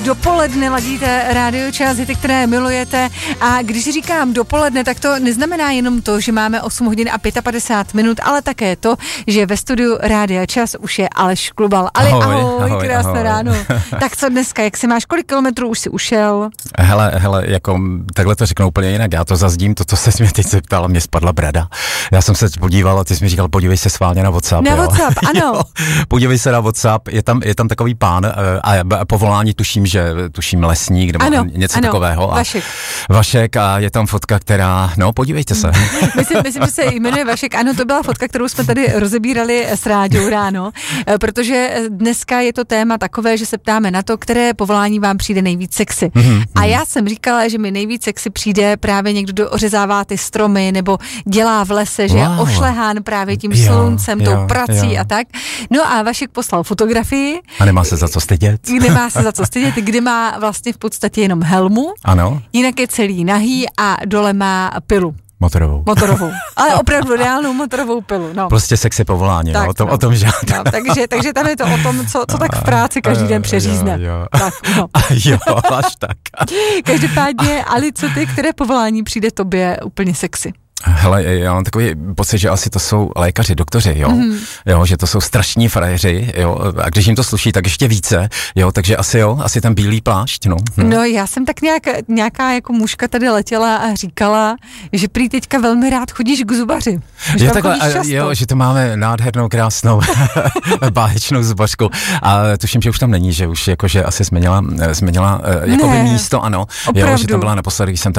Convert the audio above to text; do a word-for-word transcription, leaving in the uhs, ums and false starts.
dopoledne ladíte Rádio Čas, hity, které milujete. A když říkám dopoledne, tak to neznamená jenom to, že máme osm hodin a padesát pět minut, ale také to, že ve studiu Rádia Čas už je Aleš Klubal. Ale ahoj, ahoj, ahoj krásné ahoj. Ráno. Tak co dneska, jak si máš, kolik kilometrů už si ušel? Hele, hele, jako takhle to řeknu úplně jinak, já to zazdím, to, co se mě teď zeptala, mě spadla brada. Já jsem se podíval a ty jsi mi říkal, podívej se schválně na WhatsApp. Na jo? WhatsApp, ano. Jo, podívej se na WhatsApp, je tam, je tam takový pán a povolání tuším, že tuším lesník nebo ano, něco ano, takového. A Vašek. Vašek a je tam fotka, která, no podívejte se. Myslím, myslím, že se jmenuje Vašek, ano, to byla fotka, kterou jsme tady rozebírali s Rádiou ráno, protože dneska je to téma takové, že se ptáme na to, které povolání vám přijde nejvíc sexy. Mm-hmm. A já jsem říkala, že mi nejvíc sexy přijde právě někdo, kdo ořezává ty stromy nebo dělá v lese, že wow. je ošlehán právě tím jo, sluncem, jo, tou prací jo. a tak. No a Vašek poslal fotografii. A nemá se za co stydět. Nemá se za co stydět, kde má vlastně v podstatě jenom helmu. Ano. Jinak je celý nahý a dole má pilu. Motorovou. Motorovou. Ale opravdu reálnou motorovou pilu. No. Prostě sexy povolání, tak, no, o tom, no. o tom žádná. No, takže, takže tam je to o tom, co, co tak v práci každý den přeřízne. Jo, jo. Tak, no. jo až tak. Každopádně, Ali, co ty, které povolání přijde tobě úplně sexy? Hele, já mám takový pocit, že asi to jsou lékaři, doktoři, jo, mm. jo, že to jsou strašní frajeři, jo, a když jim to sluší, tak ještě více, jo, takže asi jo, asi ten bílý plášť, no. Hm. No, já jsem tak nějak, nějaká jako mužka tady letěla a říkala, že prý teďka velmi rád chodíš k zubaři. Že takhle, jo, že to máme nádhernou, krásnou, báječnou zubařku a tuším, že už tam není, že už jakože asi změnila, změnila jakoby místo, ano, opravdu. Jo, že tam byla naposledy, když jsem tam